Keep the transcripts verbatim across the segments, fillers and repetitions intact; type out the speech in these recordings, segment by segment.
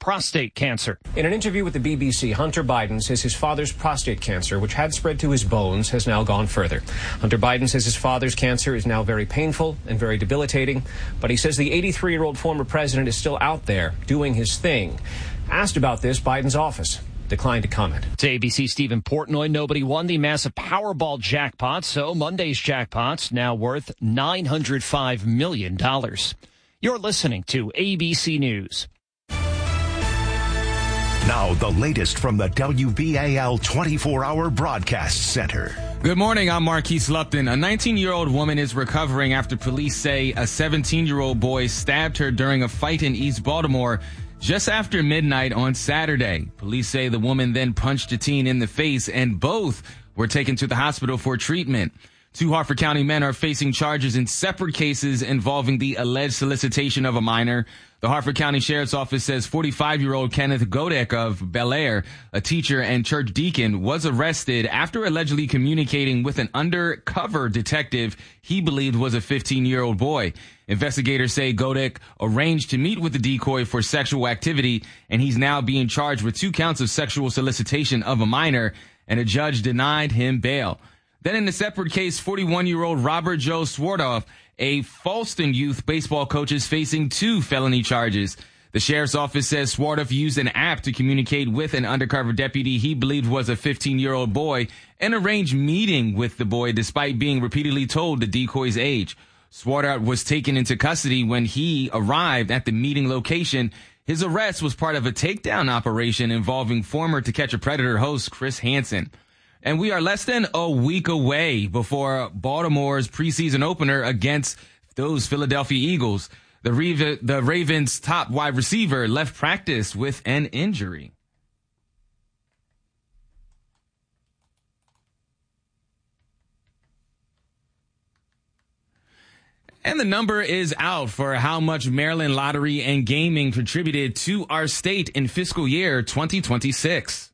prostate cancer. In an interview with the B B C, Hunter Biden says his father's prostate cancer, which had spread to his bones, has now gone further. Hunter Biden says his father's cancer is now very painful and very debilitating, but he says the eighty-three-year-old former president is still out there doing his thing. Asked about this, Biden's office declined to comment. To A B C Stephen Portnoy, nobody won the massive Powerball jackpot, so Monday's jackpot's now worth nine hundred five million dollars. You're listening to A B C News. Now, the latest from the W B A L twenty-four hour Broadcast Center. Good morning, I'm Marquise Lupton. A nineteen-year-old woman is recovering after police say a seventeen-year-old boy stabbed her during a fight in East Baltimore just after midnight on Saturday. Police say the woman then punched a teen in the face, and both were taken to the hospital for treatment. Two Harford County men are facing charges in separate cases involving the alleged solicitation of a minor. The Harford County Sheriff's Office says forty-five-year-old Kenneth Godek of Bel Air, a teacher and church deacon, was arrested after allegedly communicating with an undercover detective he believed was a fifteen-year-old boy. Investigators say Godek arranged to meet with the decoy for sexual activity, and he's now being charged with two counts of sexual solicitation of a minor, and a judge denied him bail. Then in a separate case, forty-one-year-old Robert Joe Swartoff, a Falston youth baseball coach, is facing two felony charges. The sheriff's office says Swartoff used an app to communicate with an undercover deputy he believed was a fifteen-year-old boy and arranged meeting with the boy despite being repeatedly told the decoy's age. Swartoff was taken into custody when he arrived at the meeting location. His arrest was part of a takedown operation involving former To Catch a Predator host Chris Hansen. And we are less than a week away before Baltimore's preseason opener against those Philadelphia Eagles. The, Raven, the Ravens' top wide receiver left practice with an injury. And the number is out for how much Maryland Lottery and Gaming contributed to our state in fiscal year twenty twenty-six.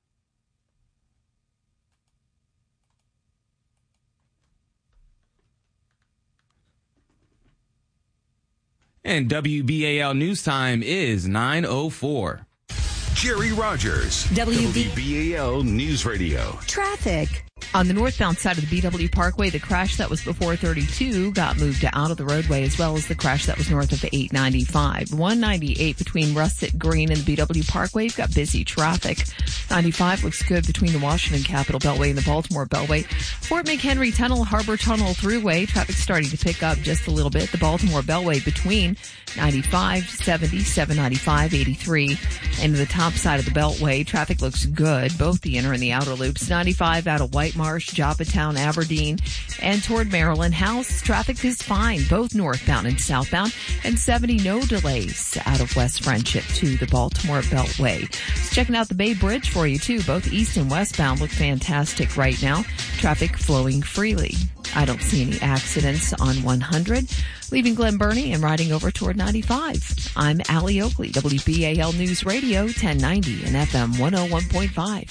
And W B A L News Time is nine oh four. Jerry Rogers, W B- W B A L News Radio. Traffic. On the northbound side of the B W Parkway, the crash that was before thirty-two got moved out of the roadway, as well as the crash that was north of eight ninety-five. one ninety-eight between Russet Green and the B W Parkway, you've got busy traffic. ninety-five looks good between the Washington Capitol Beltway and the Baltimore Beltway. Fort McHenry Tunnel, Harbor Tunnel Thruway, traffic starting to pick up just a little bit. The Baltimore Beltway between ninety-five, seventy, seven ninety-five, eighty-three. And the top side of the Beltway, traffic looks good, both the inner and the outer loops. ninety-five out of White Marsh, Joppatown, Aberdeen, and toward Maryland House. Traffic is fine, both northbound and southbound, and seventy no delays out of West Friendship to the Baltimore Beltway. Just checking out the Bay Bridge for you, too. Both east and westbound look fantastic right now. Traffic flowing freely. I don't see any accidents on one hundred. Leaving Glen Burnie and riding over toward ninety-five. I'm Allie Oakley, W B A L News Radio, ten ninety and F M one oh one point five.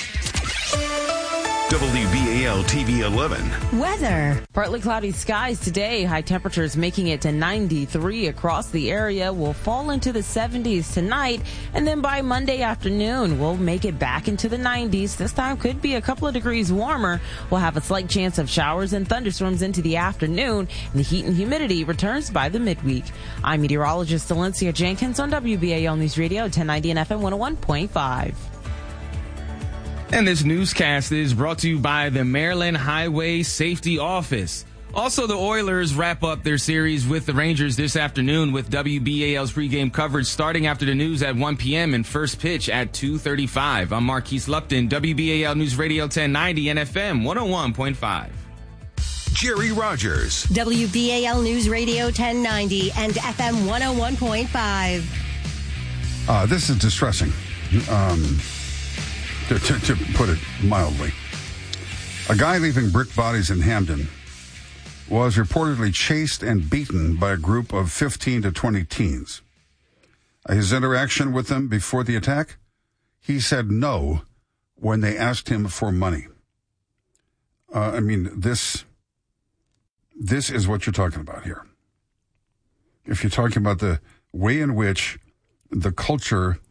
W B A L T V eleven. Weather. Partly cloudy skies today. High temperatures making it to ninety-three across the area. Will fall into the seventies tonight. And then by Monday afternoon, we'll make it back into the nineties. This time could be a couple of degrees warmer. We'll have a slight chance of showers and thunderstorms into the afternoon. And the heat and humidity returns by the midweek. I'm meteorologist Valencia Jenkins on W B A L News Radio, ten ninety and F M one oh one point five. And this newscast is brought to you by the Maryland Highway Safety Office. Also, the Oilers wrap up their series with the Rangers this afternoon with W B A L's pregame coverage starting after the news at one p.m. and first pitch at two thirty-five. I'm Marquise Lupton, W B A L News Radio ten ninety and F M one oh one point five. Jerry Rogers. W B A L News Radio ten ninety and F M one oh one point five. Uh, this is distressing. Um... To, to, to put it mildly. A guy leaving brick bodies in Hamden was reportedly chased and beaten by a group of fifteen to twenty teens. His interaction with them before the attack? He said no when they asked him for money. Uh, I mean, this, this is what you're talking about here. If you're talking about the way in which the culture